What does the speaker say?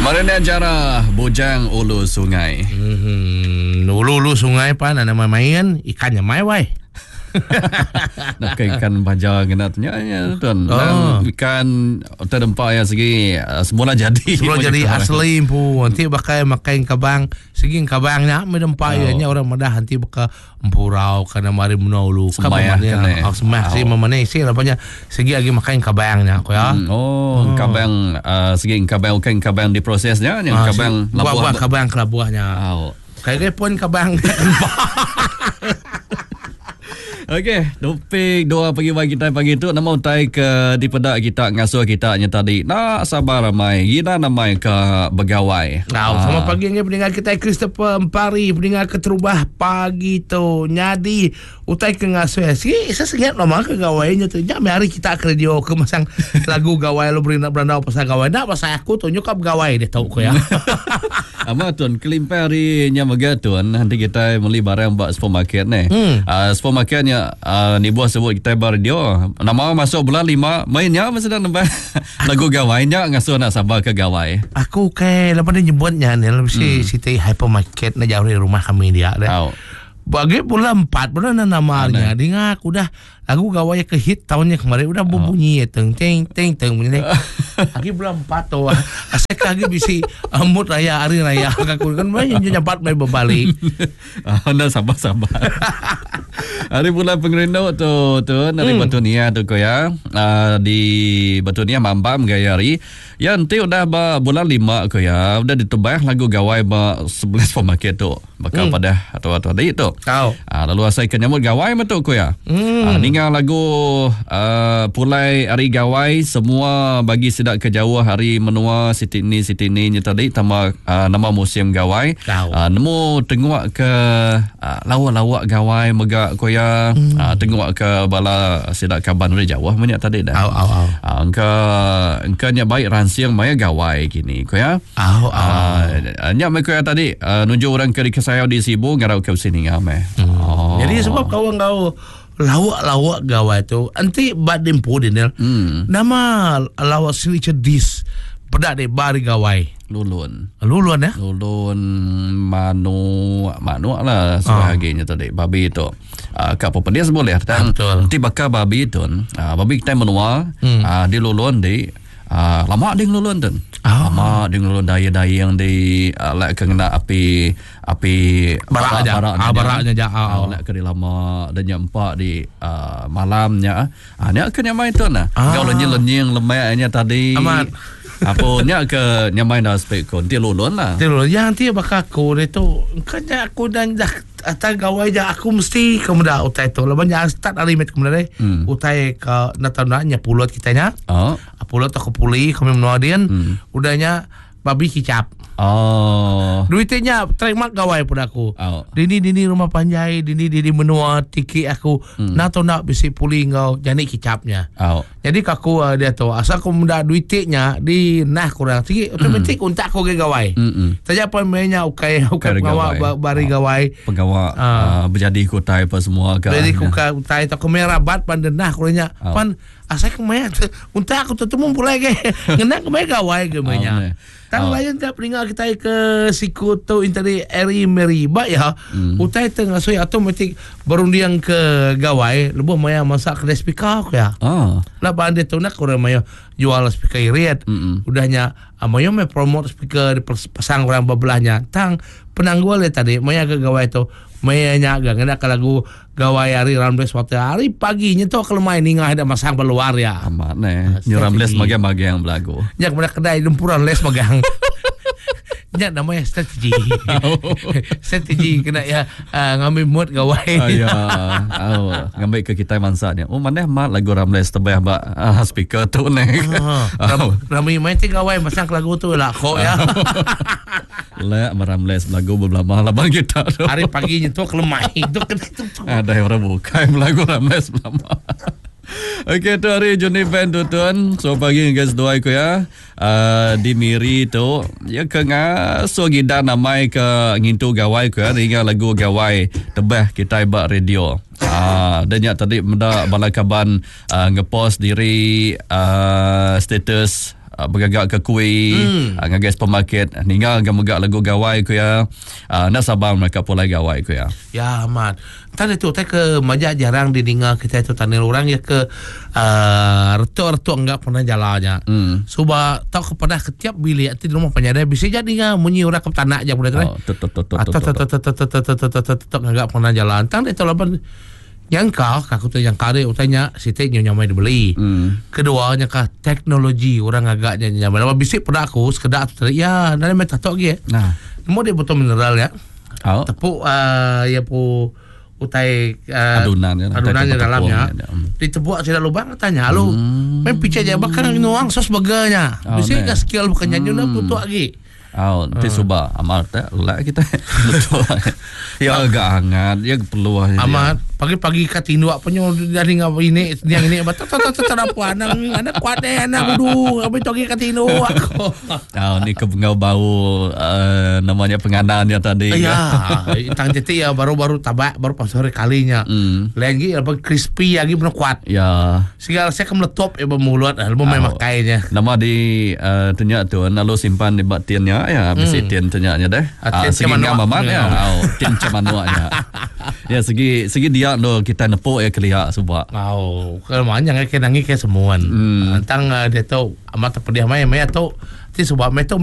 Mana acara bujang ulu sungai. Ulu sungai pa na main ikannya mai wai. Nak ikan baja kena tanya tuan. Ikan terdempak yang segi semula jadi. Semula jadi asli pu. Nanti bakal makan kabang. Segi kabangnya medempak nya orang madah nanti bakal empurau kana mari menaulu. Sembayah kena. Sembayah si mamane si apanya segi lagi makan kabangnya ko ya. Kabang segi kabang kan kabang diprosesnya yang kabang buah kabang kelabuahnya. Kayak pun kabang. Okey, topik doa pagi kita pagi tu nama utai ke di pedak kita ngasuh kita nya tadi. Nak sabar ramai, gina namai ke begawai. Sama pagi ni pendengar kita Christopher Empari, pendengar keterubah pagi tu. Nyadi utai ke ngasuh. Saya sengat nama ke gawainya tu. Jam hari kita ke radio ke masang lagu gawai lo beri nak berandau pasal gawai. Nak pasal aku tu nyokap gawai dia tahu ko ya. Ama tuan kelimpari nya megatuan nanti kita beli barang buat supermarket ni. Supermarketnya ni buah sebut kita bar dia nama masuk bulan 5 mainnya masa dah nampak lagu gawainya ngasuh nak sabar ke gawai. Aku lepas dia nyebutnya ni lebih City Hypermarket na jauh dari rumah kami dia dah. Bagi bulan 4 bulan namanya dia aku dah lagu gawai ke hit tahunnya kemarin udah berbunyi teng teng teng teng bunyi lagi bulan 4 tu asal lagi bisi mood raya hari raya aku kan main nyampat mai berbalik. Anda sabar hari bulan pengerindau tu dari Batunia tu ko ya di Batunia Mambam gaya hari ya nanti udah bulan 5 ko ya udah ditebah lagu gawai 11 supermarket tu bakal pada atau tadi tu lalu asal ke nyambut gawai betul ko ya tinggal lagu pulai hari gawai semua bagi sidak ke jauh hari menua siti ni nya tadi tambah nama musim gawai nemu tengok ke lawak-lawak gawai megak ko ya tengok ke bala sidak kaban dari jauh banyak tadi dah engkanya baik ransiang maya gawai gini ko ya nyak mai ko ya tadi nunjuk orang ke saya di Sibu ngarau ke sini ngame. Jadi sebab kawan kau lawak-lawak gawai tu anti badim pudinel nama lawak signature dish pedak de bari gawai lulun ya manu lah sebagainya tadi babi tu kap pedas boleh dan nanti bakal babi tu babi kita menua di lulun di lama ding lulun tu lama ding lulun daya yang di lek kena api baraknya lek ke di lama dan nyampak di malamnya ni akan nyamai tu nah kau lenying lemaknya tadi apunya ke nyamai dah spek kon ti lulun lah yang ti bakal aku itu kan aku dan dah atas gawai je aku mesti kemudian utai tu lepas yang start alimet kemudian utai ke natananya pulut kitanya pulut aku pulih kami menuadian udahnya babi kicap duitnya trademark gawai pun aku dini rumah panjai dini menua tiki aku nato nak bisi pulih kau jadi kicapnya jadi aku dia tu asal aku muda duitnya di nah kurang sikit otomatik untuk aku ke gawai saja pun mainnya ukai gawai bari gawai pegawai berjadi kutai apa semua kan jadi kutai tak merah bat pandenah kurangnya pan asal aku main untuk aku tetemu pulai ke ngena ke gawai ke mainnya tang lain tak peringkat kita ke sikuto interi eri meriba ya utai tengah soy otomatik berundiang ke gawai lebih maya masak ke speaker ya lah bande tu nak kurang maya jual speaker iriat udahnya maya me promote speaker pasang orang bebelahnya tang penanggul tadi maya ke gawai tu maya nyaga ngena ke lagu gawai hari Rambles waktu hari paginya tu kalau main ningah ada masang keluar ya amat ni Rambles magang yang belagu nya kemudian kedai lempuran les magang nya namanya strategi kena ya ngambil mood gawai ngambil ke kita mansanya mana mat lagu Ramles tebah mbak speaker tu ni ramai main ti gawai masang lagu tu lah kok ya lek Ramles lagu beberapa laban kita tu hari paginya tu kelemah itu ada orang buka lagu Ramles lama. Okey tu hari Johnny Van tu tuan. So pagi guys doa ko ya. Di Miri tu ya kenga so gida namai ke ngintu gawai ko ya ringa lagu gawai tebah kita buat radio. Dan tadi menda balakaban ngepost diri status bergagak ke kuih ngagai supermarket ninggal gamagak lagu gawai ku ya nak sabar mereka pulai gawai ku ya Ahmad tadi tu ke majak jarang didengar kita itu tanil orang ya ke retuk-retuk enggak pernah jalannya suba tahu kepada setiap bilik di rumah penyadai bisa jadi enggak munyi orang ke tanah aja boleh kan enggak pernah jalan tang itu laban yang aku tu yang kare utanya sitik nyamai dibeli keduanya kah teknologi orang agaknya nyamai lama bisik pada aku sekedar tu ya nanti meta tok ge nah mau dia botol mineral ya tepuk ya pu utai adunannya dalamnya ditebuk tidak lubang tanya halo main pica aja bakal nuang sos baganya bisik ke skill bukan nyanyi nak tutuk lagi nanti coba amat lah kita ya agak hangat ya perlu amat pagi-pagi katinu apa nyo dari ngapa ini yang ini apa anak kuat deh anak kudu apa itu lagi katinu aku ni kebengau bau namanya penganannya tadi ya tang jeti ya baru tabak baru pas sore kalinya lagi apa crispy lagi benar kuat ya segala saya kemeletop ya bermulut lu memang makainya nama di tanya tu lalu simpan di batinnya ya bisa tian tanyanya deh segi ngamamat ya tian cemanuanya ya segi dia lo kita nepuk ya kelihat sebab kalau manjang kayak nangi kayak semuan tang dia tahu amat pedih mai tu ti sebab mai tu